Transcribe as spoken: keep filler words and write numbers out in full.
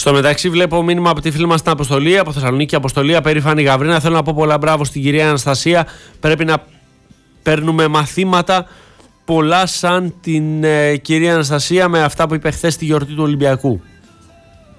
Στο μεταξύ, βλέπω μήνυμα από τη φίλη μας στην Αποστολή, από Θεσσαλονίκη, Αποστολή, απερήφανη Γαβρίνα. Θέλω να πω πολλά μπράβο στην κυρία Αναστασία. Πρέπει να παίρνουμε μαθήματα πολλά σαν την ε, κυρία Αναστασία με αυτά που είπε χθες στη γιορτή του Ολυμπιακού.